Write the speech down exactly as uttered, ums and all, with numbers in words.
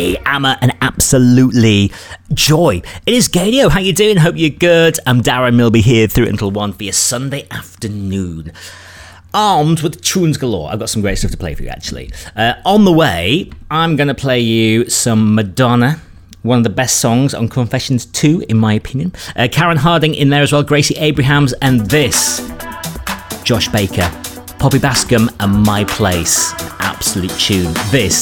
I am a, an absolutely joy. It is Gadio. How you doing? Hope you're good. I'm Darren Milby here through until one for your Sunday afternoon. Armed with tunes galore. I've got some great stuff to play for you, actually. Uh, on the way, I'm going to play you some Madonna. One of the best songs on Confessions two, in my opinion. Uh, Karen Harding in there as well, Gracie Abrahams, and this, Josh Baker, Poppy Bascom, and My Place. Absolute tune. This